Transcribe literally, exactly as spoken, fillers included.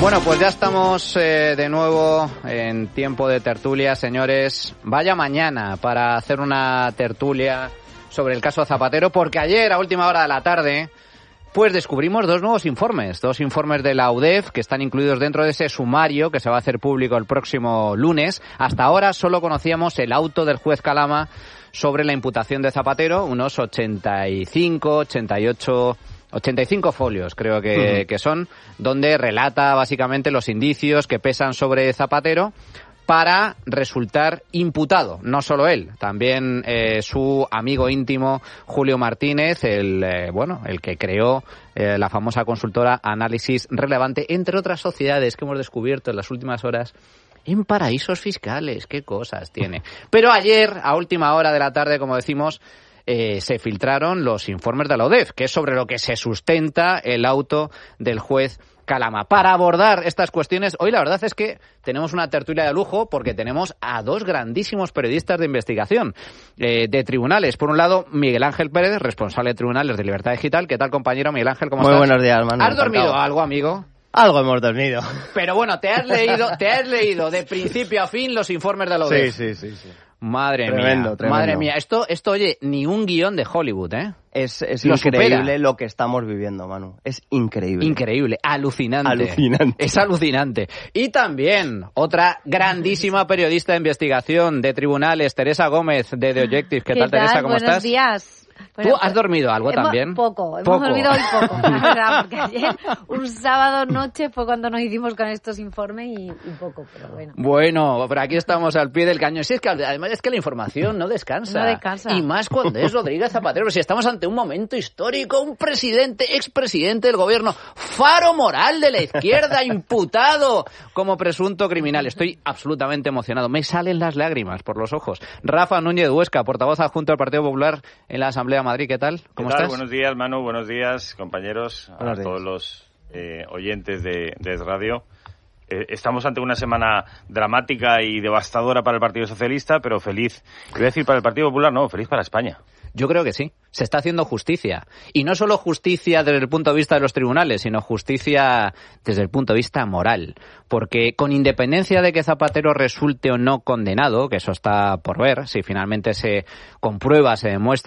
Bueno, pues ya estamos eh, de nuevo en tiempo de tertulia, señores. Vaya mañana para hacer una tertulia sobre el caso Zapatero, porque ayer a última hora de la tarde pues descubrimos dos nuevos informes, dos informes de la U D E F que están incluidos dentro de ese sumario que se va a hacer público el próximo lunes. Hasta ahora solo conocíamos el auto del juez Calama sobre la imputación de Zapatero, unos ochenta y cinco, ochenta y ocho... ochenta y cinco folios creo que, uh-huh. que son, donde relata básicamente los indicios que pesan sobre Zapatero para resultar imputado. No solo él, también eh, su amigo íntimo Julio Martínez, el eh, bueno, el que creó eh, la famosa consultora Análisis Relevante, entre otras sociedades que hemos descubierto en las últimas horas en paraísos fiscales. Qué cosas tiene. Pero ayer, a última hora de la tarde, como decimos, Eh, se filtraron los informes de la U D E F, que es sobre lo que se sustenta el auto del juez Calama. Para abordar estas cuestiones, hoy la verdad es que tenemos una tertulia de lujo porque tenemos a dos grandísimos periodistas de investigación eh, de tribunales. Por un lado, Miguel Ángel Pérez, responsable de Tribunales de Libertad Digital. ¿Qué tal, compañero? Miguel Ángel, ¿cómo Muy estás? Muy buenos días, Manu. ¿Has dormido algo, amigo? Algo hemos dormido. Pero bueno, te has leído, te has leído de principio a fin los informes de la U D E F. Sí, sí, sí, sí. Madre tremendo, mía, tremendo. madre mía. Esto, esto, oye, ni un guión de Hollywood, ¿eh? Es, es lo increíble supera. Lo que estamos viviendo, Manu. Es increíble. Increíble, alucinante. Alucinante. Es alucinante. Y también otra grandísima periodista de investigación de tribunales, Teresa Gómez, de The Objective. ¿Qué, ¿Qué tal, Teresa? ¿Cómo Buenos estás? días. ¿Tú Bueno, has dormido algo hemos, también? Poco, hemos poco. dormido hoy poco, la verdad, porque ayer, un sábado noche, fue cuando nos hicimos con estos informes y, y poco, pero bueno. Bueno, pero aquí estamos al pie del cañón. Sí, es que además es que la información no descansa. No descansa. Y más cuando es Rodríguez Zapatero. Si estamos ante un momento histórico, un presidente, expresidente del gobierno, faro moral de la izquierda, imputado como presunto criminal. Estoy absolutamente emocionado. Me salen las lágrimas por los ojos. Rafa Núñez Huesca, portavoz adjunto del Partido Popular en la Asamblea de Madrid. ¿Qué tal? ¿Cómo ¿Qué tal? estás? Buenos días, Manu. Buenos días, compañeros. Buenos a días. todos los eh, oyentes de, de Es Radio. Eh, estamos ante una semana dramática y devastadora para el Partido Socialista, pero feliz. Voy a decir para el Partido Popular, no, feliz para España. Yo creo que sí. Se está haciendo justicia. Y no solo justicia desde el punto de vista de los tribunales, sino justicia desde el punto de vista moral. Porque con independencia de que Zapatero resulte o no condenado, que eso está por ver, si finalmente se comprueba, se demuestra